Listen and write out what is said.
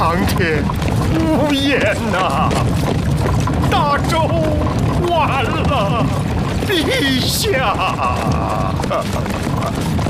苍天无言呐！大周完了，陛下！